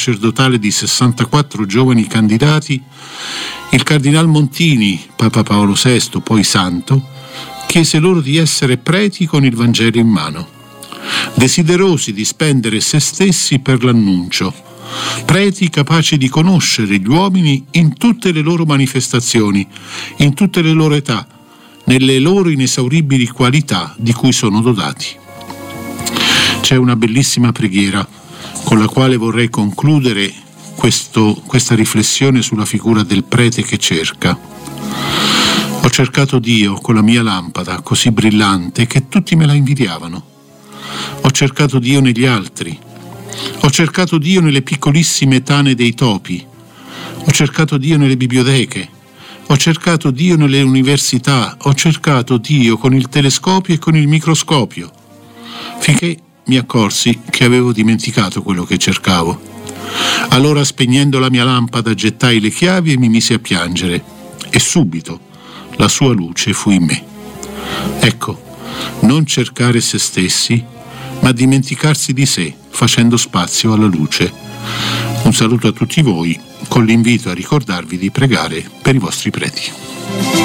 sacerdotale di 64 giovani candidati, il Cardinal Montini, Papa Paolo VI, poi santo, chiese loro di essere preti con il Vangelo in mano, desiderosi di spendere se stessi per l'annuncio, preti capaci di conoscere gli uomini in tutte le loro manifestazioni, in tutte le loro età, nelle loro inesauribili qualità di cui sono dotati. C'è una bellissima preghiera con la quale vorrei concludere questa riflessione sulla figura del prete che cerca. Ho cercato Dio con la mia lampada così brillante che tutti me la invidiavano. Ho cercato Dio negli altri. Ho cercato Dio nelle piccolissime tane dei topi. Ho cercato Dio nelle biblioteche. Ho cercato Dio nelle università. Ho cercato Dio con il telescopio e con il microscopio, finché mi accorsi che avevo dimenticato quello che cercavo. Allora, spegnendo la mia lampada, gettai le chiavi e mi misi a piangere, e subito la sua luce fu in me. Ecco, non cercare se stessi, ma dimenticarsi di sé, facendo spazio alla luce. Un saluto a tutti voi, con l'invito a ricordarvi di pregare per i vostri preti.